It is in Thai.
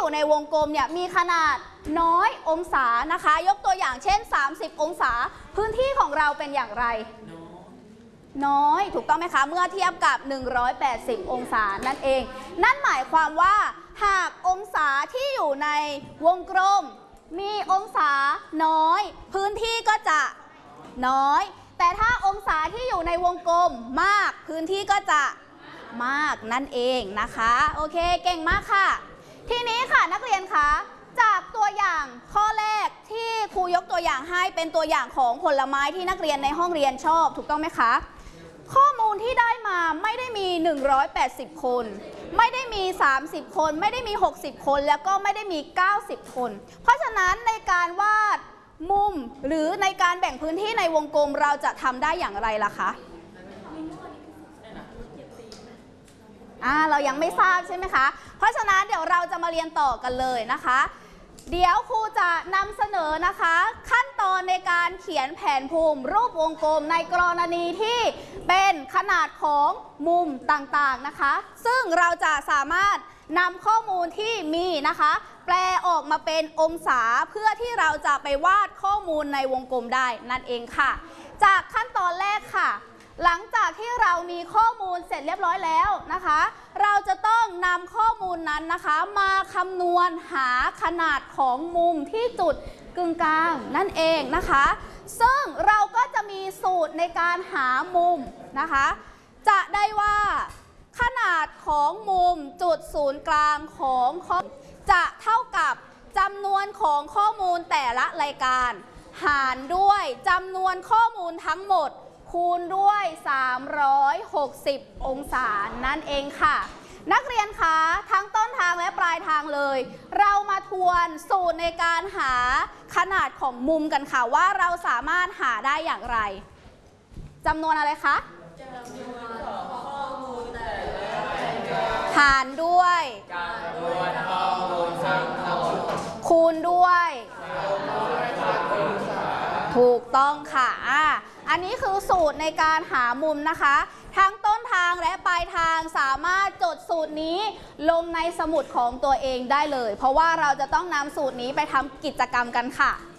อยู่ในวงกลมเนี่ยมีขนาดน้อยองศานะคะยกตัวอย่างเช่น30องศาพื้นที่ของเราเป็นอย่างไรน้อยถูกต้องไหมคะเมื่อเทียบกับ180องศานั่นเองนั่นหมายความว่าหากองศาที่อยู่ในวงกลมมีองศาน้อยพื้นที่ก็จะน้อยแต่ถ้าองศาที่อยู่ในวงกลมมากพื้นที่ก็จะมากนั่นเองนะคะโอเคเก่งมากค่ะทีนี้ค่ะนักเรียนคะจากตัวอย่างข้อแรกที่ครูยกตัวอย่างให้เป็นตัวอย่างของผลไม้ที่นักเรียนในห้องเรียนชอบถูกต้องไหมคะข้อมูลที่ได้มาไม่ได้มี180คนไม่ได้มี30คนไม่ได้มี60คนแล้วก็ไม่ได้มี90คนเพราะฉะนั้นในการวาดมุมหรือในการแบ่งพื้นที่ในวงกลมเราจะทำได้อย่างไรล่ะคะเรายังไม่ทราบใช่ไหมคะเพราะฉะนั้นเดี๋ยวเราจะมาเรียนต่อกันเลยนะคะเดี๋ยวครูจะนำเสนอนะคะขั้นตอนในการเขียนแผนภูมิรูปวงกลมในกรณีที่เป็นขนาดของมุมต่างๆนะคะซึ่งเราจะสามารถนำข้อมูลที่มีนะคะแปลออกมาเป็นองศาเพื่อที่เราจะไปวาดข้อมูลในวงกลมได้นั่นเองค่ะจากขั้นตอนแรกค่ะหลังจากที่เรามีข้อมูลเสร็จเรียบร้อยแล้วนะคะเราจะต้องนำข้อมูลนั้นนะคะมาคำนวณหาขนาดของมุมที่จุดกึ่งกลางนั่นเองนะคะซึ่งเราก็จะมีสูตรในการหามุมนะคะจะได้ว่าขนาดของมุมจุดศูนย์กลางของข้อจะเท่ากับจำนวนของข้อมูลแต่ละรายการหารด้วยจำนวนข้อมูลทั้งหมดคูณด้วย360องศานั่นเองค่ะนักเรียนคะทั้งต้นทางและปลายทางเลยเรามาทวนสูตรในการหาขนาดของมุมกันค่ะว่าเราสามารถหาได้อย่างไรจำนวนอะไรคะจำนวนของข้อมูลแต่ละรายการหารด้วยจำนวนข้อมูลทั้งหมดคูณด้วยถูกต้องค่ะอันนี้คือสูตรในการหามุมนะคะทั้งต้นทางและปลายทางสามารถจดสูตรนี้ลงในสมุดของตัวเองได้เลยเพราะว่าเราจะต้องนำสูตรนี้ไปทำกิจกรรมกันค่ะ